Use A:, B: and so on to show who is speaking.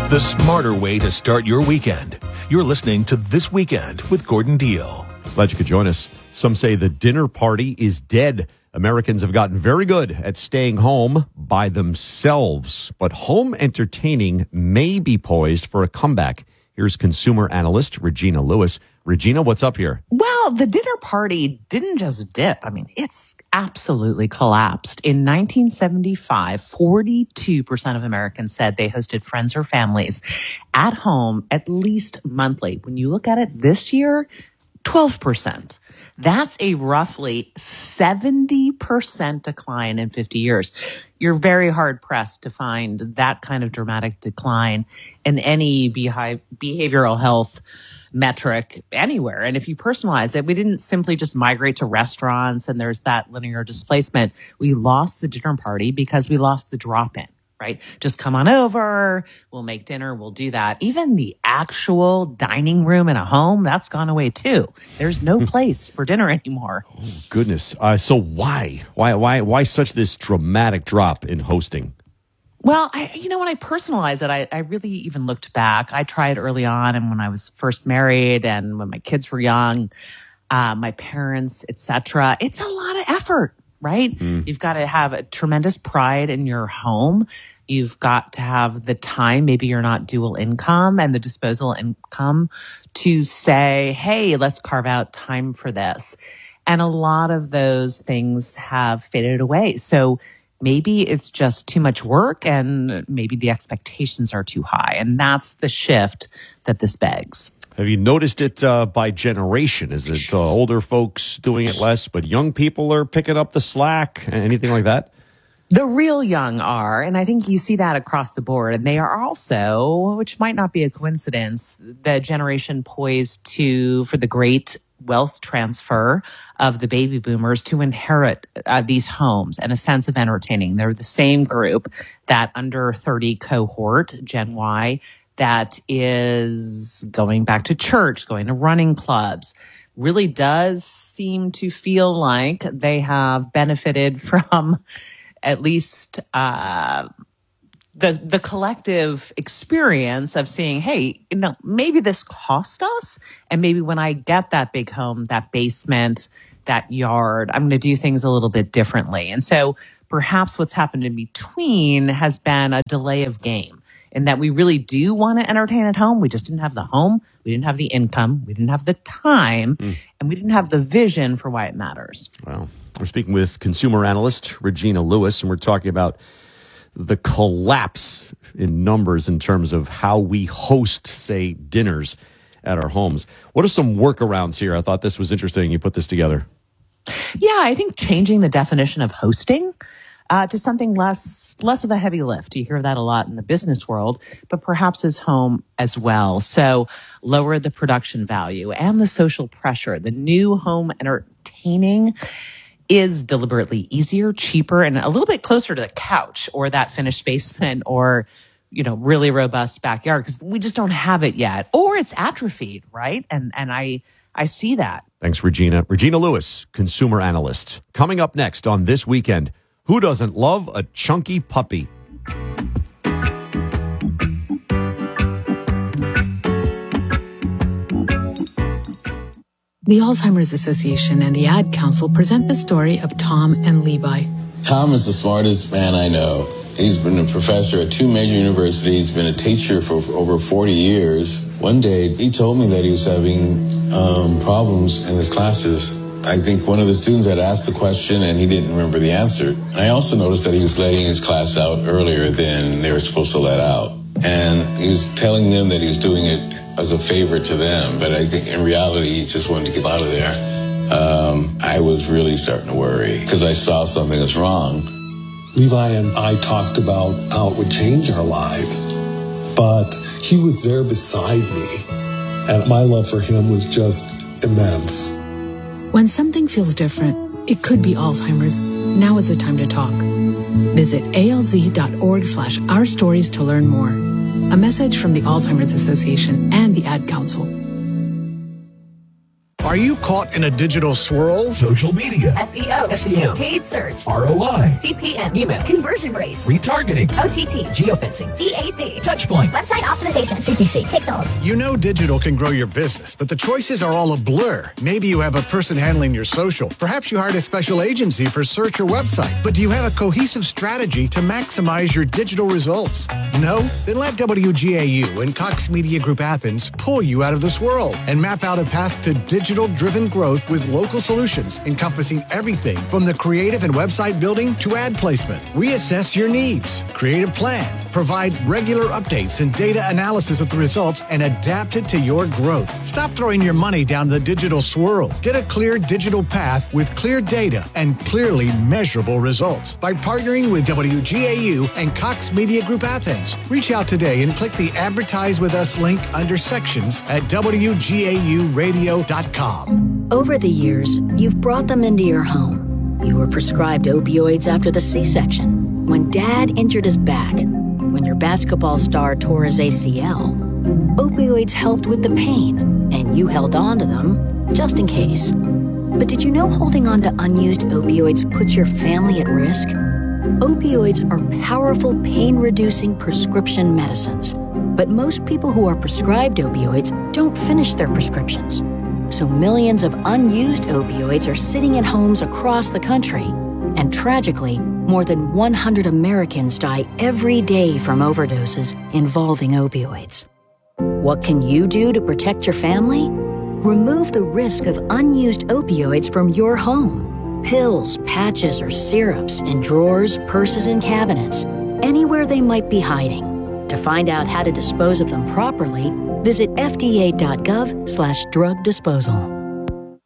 A: The smarter way to start your weekend. You're listening to This Weekend with Gordon Deal.
B: Glad you could join us. Some say the dinner party is dead. Americans have gotten very good at staying home by themselves, but home entertaining may be poised for a comeback. Here's consumer analyst Regina Lewis. Regina, what's up here?
C: Well, the dinner party didn't just dip. I mean, it's absolutely collapsed. In 1975, 42% of Americans said they hosted friends or families at home at least monthly. When you look at it this year, 12%. That's a roughly 70% decline in 50 years. You're very hard pressed to find that kind of dramatic decline in any behavioral health metric anywhere. And if you personalize it, we didn't simply just migrate to restaurants and there's that linear displacement. We lost the dinner party because we lost the drop-in. Right? Just come on over. We'll make dinner. We'll do that. Even the actual dining room in a home, that's gone away too. There's no place for dinner anymore.
B: Oh, goodness. So why? Why such this dramatic drop in hosting?
C: Well, when I personalize it, I really even looked back. I tried early on and when I was first married and when my kids were young, my parents, etc. It's a lot of effort. Right? You've got to have a tremendous pride in your home. You've got to have the time, maybe you're not dual income and the disposable income to say, hey, let's carve out time for this. And a lot of those things have faded away. So maybe it's just too much work and maybe the expectations are too high. And that's the shift that this begs.
B: Have you noticed it by generation? Is it older folks doing it less, but young people are picking up the slack? Anything like that?
C: The real young are, and I think you see that across the board. And they are also, which might not be a coincidence, the generation poised for the great wealth transfer of the baby boomers to inherit these homes and a sense of entertaining. They're the same group, that under 30 cohort, Gen Y, that is going back to church, going to running clubs, really does seem to feel like they have benefited from at least the collective experience of seeing, hey, maybe this cost us. And maybe when I get that big home, that basement, that yard, I'm going to do things a little bit differently. And so perhaps what's happened in between has been a delay of game. And that we really do want to entertain at home. We just didn't have the home. We didn't have the income. We didn't have the time. And we didn't have the vision for why it matters.
B: Well, we're speaking with consumer analyst Regina Lewis, and we're talking about the collapse in numbers in terms of how we host, say, dinners at our homes. What are some workarounds here? I thought this was interesting. You put this together.
C: Yeah, I think changing the definition of hosting to something less of a heavy lift. You hear that a lot in the business world, but perhaps as home as well. So lower the production value and the social pressure. The new home entertaining is deliberately easier, cheaper, and a little bit closer to the couch or that finished basement or, really robust backyard because we just don't have it yet. Or it's atrophied, right? And I see that.
B: Thanks, Regina. Regina Lewis, consumer analyst. Coming up next on This Weekend, who doesn't love a chunky puppy?
D: The Alzheimer's Association and the Ad Council present the story of Tom and Levi.
E: Tom is the smartest man I know. He's been a professor at 2 major universities, been a teacher for over 40 years. One day, he told me that he was having problems in his classes. I think one of the students had asked the question and he didn't remember the answer. And I also noticed that he was letting his class out earlier than they were supposed to let out. And he was telling them that he was doing it as a favor to them. But I think in reality, he just wanted to get out of there. I was really starting to worry because I saw something was wrong.
F: Levi and I talked about how it would change our lives. But he was there beside me. And my love for him was just immense.
D: When something feels different, it could be Alzheimer's. Now is the time to talk. Visit alz.org/ourstories to learn more. A message from the Alzheimer's Association and the Ad Council.
G: Are you caught in a digital swirl?
H: Social media,
I: SEO,
H: SEM,
I: paid search,
H: ROI,
I: CPM,
H: email,
I: conversion rates,
H: retargeting,
I: OTT,
H: geofencing,
I: CAC,
H: touchpoint,
I: website optimization, CPC, pixels.
G: You know digital can grow your business, but the choices are all a blur. Maybe you have a person handling your social. Perhaps you hired a special agency for search or website. But do you have a cohesive strategy to maximize your digital results? No? Then let WGAU and Cox Media Group Athens pull you out of this world and map out a path to digital-driven growth with local solutions encompassing everything from the creative and website building to ad placement. We assess your needs, create a plan, provide regular updates and data analysis of the results, and adapt it to your growth. Stop throwing your money down the digital swirl. Get a clear digital path with clear data and clearly measurable results by partnering with WGAU and Cox Media Group Athens. Reach out today and click the Advertise With Us link under sections at WGAUradio.com.
J: Over the years, you've brought them into your home. You were prescribed opioids after the C-section, when Dad injured his back, when your basketball star tore his ACL. Opioids helped with the pain, and you held on to them just in case. But did you know holding on to unused opioids puts your family at risk? Opioids are powerful pain-reducing prescription medicines, but most people who are prescribed opioids don't finish their prescriptions. So millions of unused opioids are sitting in homes across the country. And tragically, more than 100 Americans die every day from overdoses involving opioids. What can you do to protect your family? Remove the risk of unused opioids from your home. Pills, patches, or syrups in drawers, purses, and cabinets, anywhere they might be hiding. To find out how to dispose of them properly, visit fda.gov/drug disposal.